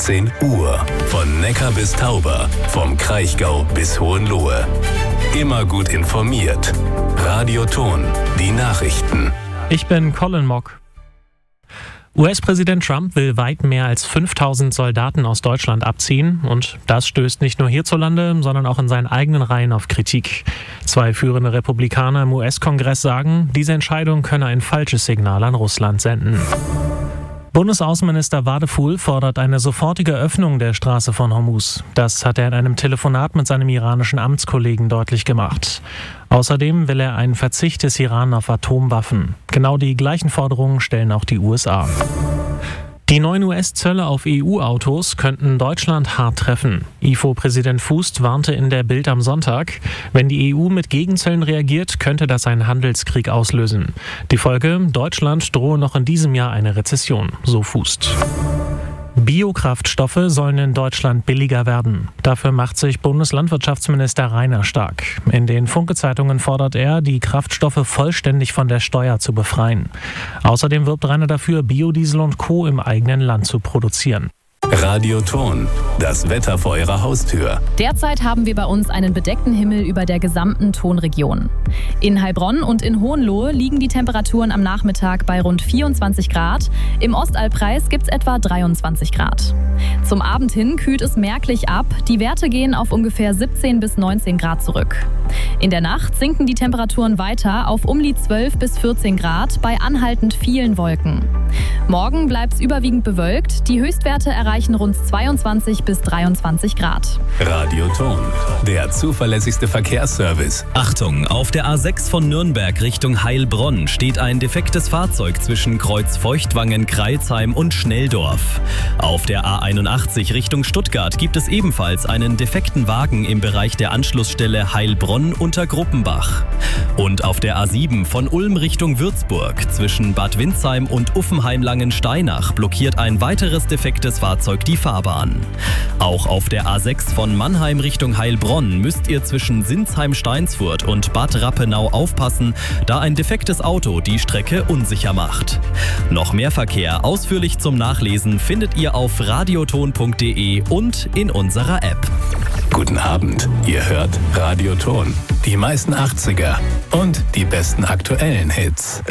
17 Uhr. Von Neckar bis Tauber, vom Kraichgau bis Hohenlohe. Immer gut informiert. Radio Ton, die Nachrichten. Ich bin Colin Mock. US-Präsident Trump will weit mehr als 5000 Soldaten aus Deutschland abziehen. Und das stößt nicht nur hierzulande, sondern auch in seinen eigenen Reihen auf Kritik. 2 führende Republikaner im US-Kongress sagen, diese Entscheidung könne ein falsches Signal an Russland senden. Bundesaußenminister Wadephul fordert eine sofortige Öffnung der Straße von Hormuz. Das hat er in einem Telefonat mit seinem iranischen Amtskollegen deutlich gemacht. Außerdem will er einen Verzicht des Iran auf Atomwaffen. Genau die gleichen Forderungen stellen auch die USA. Die neuen US-Zölle auf EU-Autos könnten Deutschland hart treffen. IFO-Präsident Fußt warnte in der Bild am Sonntag, wenn die EU mit Gegenzöllen reagiert, könnte das einen Handelskrieg auslösen. Die Folge: Deutschland drohe noch in diesem Jahr eine Rezession, so Fußt. Biokraftstoffe sollen in Deutschland billiger werden. Dafür macht sich Bundeslandwirtschaftsminister Rainer stark. In den Funke-Zeitungen fordert er, die Kraftstoffe vollständig von der Steuer zu befreien. Außerdem wirbt Rainer dafür, Biodiesel und Co. im eigenen Land zu produzieren. Radio Ton, das Wetter vor Ihrer Haustür. Derzeit haben wir bei uns einen bedeckten Himmel über der gesamten Tonregion. In Heilbronn und in Hohenlohe liegen die Temperaturen am Nachmittag bei rund 24 Grad. Im Ostalbkreis gibt es etwa 23 Grad. Zum Abend hin kühlt es merklich ab. Die Werte gehen auf ungefähr 17 bis 19 Grad zurück. In der Nacht sinken die Temperaturen weiter auf um die 12 bis 14 Grad bei anhaltend vielen Wolken. Morgen bleibt es überwiegend bewölkt. Die Höchstwerte erreichen rund 22 bis 23 Grad. Radio Ton, der zuverlässigste Verkehrsservice. Achtung, auf der A6 von Nürnberg Richtung Heilbronn steht ein defektes Fahrzeug zwischen Kreuz Feuchtwangen, Crailsheim und Schnelldorf. Auf der A81 Richtung Stuttgart gibt es ebenfalls einen defekten Wagen im Bereich der Anschlussstelle Heilbronn unter Gruppenbach. Und auf der A7 von Ulm Richtung Würzburg zwischen Bad Windsheim und Uffenheim-Langensteinach blockiert ein weiteres defektes Fahrzeug die Fahrbahn. Auch auf der A6 von Mannheim Richtung Heilbronn müsst ihr zwischen Sinsheim-Steinsfurt und Bad Rappenau aufpassen, da ein defektes Auto die Strecke unsicher macht. Noch mehr Verkehr ausführlich zum Nachlesen findet ihr auf radioton.de und in unserer App. Guten Abend, ihr hört Radio Ton. Die meisten 80er und die besten aktuellen Hits.